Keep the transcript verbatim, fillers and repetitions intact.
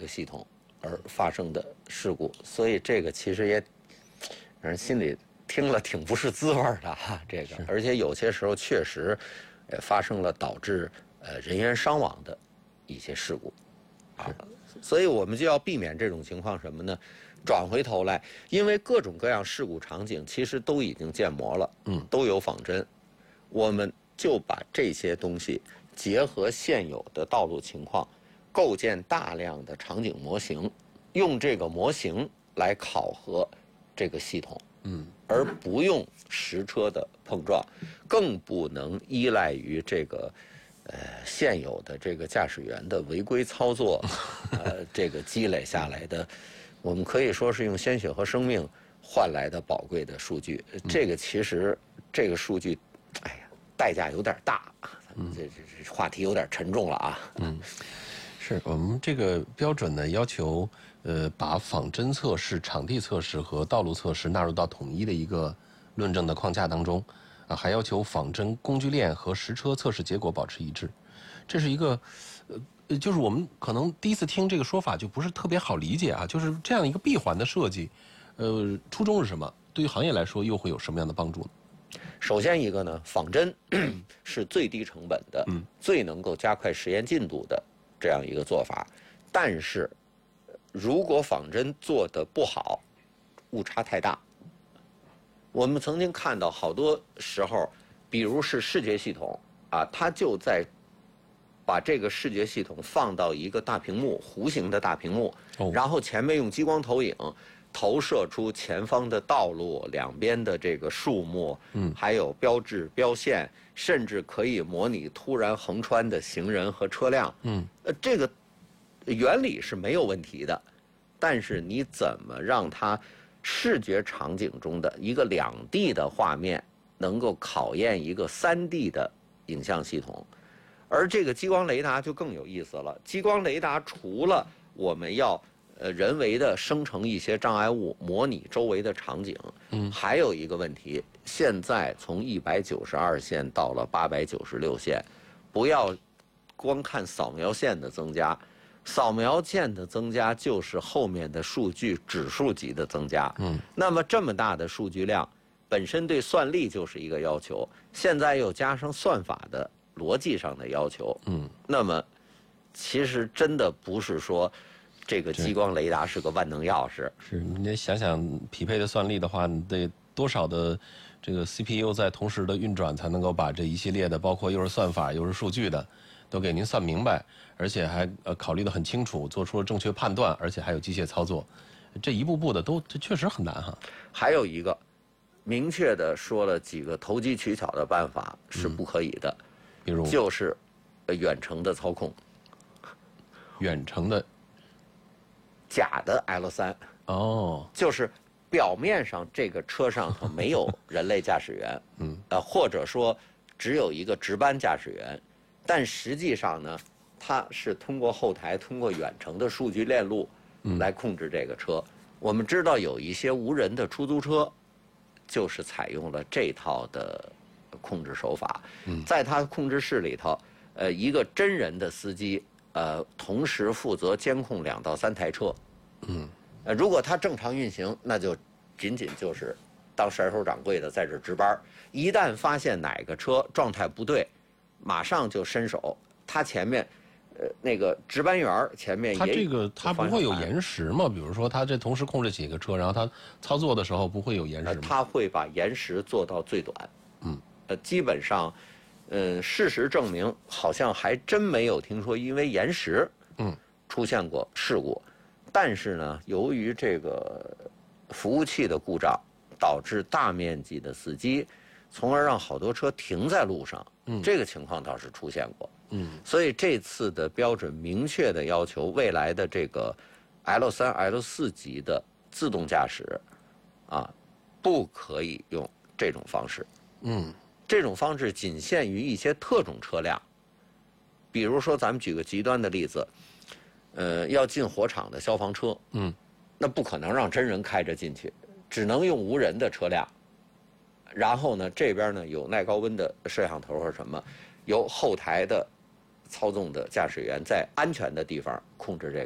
个系统而发生的事故，所以这个其实也让人心里听了挺不是滋味的哈。这个，而且有些时候确实，呃，发生了导致呃人员伤亡的一些事故，啊，所以我们就要避免这种情况什么呢？转回头来，因为各种各样事故场景其实都已经建模了，嗯，都有仿真，我们就把这些东西结合现有的道路情况，构建大量的场景模型，用这个模型来考核这个系统，嗯，而不用实车的碰撞，更不能依赖于这个呃现有的这个驾驶员的违规操作，呃，这个积累下来的，我们可以说是用鲜血和生命换来的宝贵的数据。这个其实这个数据，哎呀，代价有点大，这这这话题有点沉重了啊。 嗯，是我们这个标准呢要求，呃，把仿真测试、场地测试和道路测试纳入到统一的一个论证的框架当中，啊，还要求仿真工具链和实车测试结果保持一致。这是一个，呃，就是我们可能第一次听这个说法就不是特别好理解啊，就是这样一个闭环的设计，呃，初衷是什么？对于行业来说又会有什么样的帮助呢？ 首先一个呢，仿真是最低成本的，嗯，最能够加快实验进度的这样一个做法。但是，如果仿真做得不好，误差太大。我们曾经看到好多时候，比如是视觉系统啊，它就在把这个视觉系统放到一个大屏幕，弧形的大屏幕，哦，然后前面用激光投影投射出前方的道路、两边的这个树木，嗯，还有标志、标线，甚至可以模拟突然横穿的行人和车辆，嗯，呃，这个原理是没有问题的，但是你怎么让它视觉场景中的一个两 D 的画面能够考验一个三 D 的影像系统？而这个激光雷达就更有意思了。激光雷达除了我们要呃人为的生成一些障碍物，模拟周围的场景，嗯，还有一个问题，现在从一百九十二线到了八百九十六线，不要光看扫描线的增加，扫描线的增加就是后面的数据指数级的增加，嗯，那么这么大的数据量，本身对算力就是一个要求，现在又加上算法的逻辑上的要求，嗯，那么其实真的不是说这个激光雷达是个万能钥匙。 是，你得想想匹配的算力的话，你得多少的这个 C P U 在同时的运转，才能够把这一系列的，包括又是算法又是数据的，都给您算明白，而且还呃考虑得很清楚，做出了正确判断，而且还有机械操作，这一步步的都这确实很难哈。 还有一个明确的说了几个投机取巧的办法是不可以的，嗯， 比如就是远程的操控， 远程的假的 L 三 哦，就是表面上这个车上头没有人类驾驶员，嗯，呃，或者说只有一个值班驾驶员，但实际上呢，它是通过后台通过远程的数据链路来控制这个车。嗯，我们知道有一些无人的出租车，就是采用了这套的控制手法。嗯，在它控制室里头，呃，一个真人的司机，呃，同时负责监控两到三台车。嗯，呃，如果它正常运行，那就仅仅就是当甩手掌柜的在这值班。一旦发现哪个车状态不对，马上就伸手，他前面，呃，那个值班员前面也他这个他不会有延时吗？比如说他这同时控制几个车，然后他操作的时候不会有延时吗？ 他会把延时做到最短。嗯，呃，基本上，嗯，事实证明，好像还真没有听说因为延时，嗯，出现过事故。但是呢，由于这个服务器的故障，导致大面积的死机，从而让好多车停在路上。嗯，这个情况倒是出现过。嗯，所以这次的标准明确的要求，未来的这个 L 三、L 四级的自动驾驶，啊，不可以用这种方式。嗯，这种方式仅限于一些特种车辆，比如说咱们举个极端的例子。呃，要进火场的消防车，嗯，那不可能让真人开着进去，只能用无人的车辆。然后呢，这边呢有耐高温的摄像头或什么，由后台的操纵的驾驶员在安全的地方控制这个。